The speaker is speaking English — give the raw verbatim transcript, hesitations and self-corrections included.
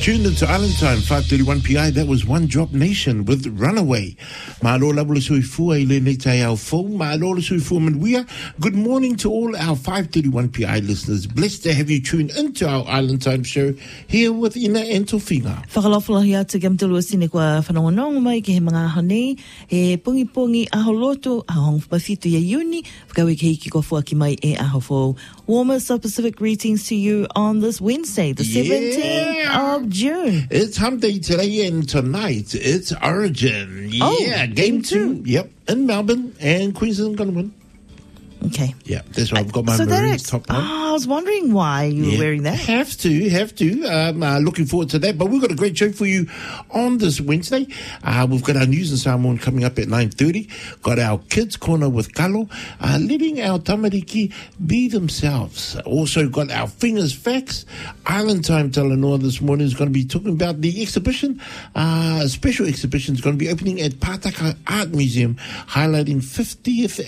Tuned into Island Time, five thirty-one P I. That was One Drop Nation with Runaway. Ma'alola wale sui fua i le nei tai au fau. Ma'alola sui fua manuia. Good morning to all our five thirty-one P I listeners. Blessed to have you tuned into our Island Time show here with Ina and Tofinga. Whakalawhalahi atu ke mtulu asine kua whanongonongo mai ke he mga ahonei. He pungi pungi aho loto, ahong mawhitu ya uni. Whakawe ke hiki ko fua ki mai e aho fo. Warmest of Pacific greetings to you on this Wednesday, the Yeah. seventeenth of June. It's Hump Day today, and tonight it's Origin. Yeah, Oh, game, game two. two. Yep, in Melbourne, and Queensland going to win. Okay. Yeah, that's why I've got my so that Maroons is, top on. oh, I was wondering why you were Yeah, wearing that. Have to, have to. Um, uh, looking forward to that. But we've got a great show for you on this Wednesday. Uh, we've got our news and Samoan coming up at nine thirty. Got our kids corner with Kalo, uh, letting our tamariki be themselves. Also got our fingers facts. Island Time Talanoa this morning is going to be talking about the exhibition. Uh, a special exhibition is going to be opening at Pātaka Art Museum, highlighting fiftieth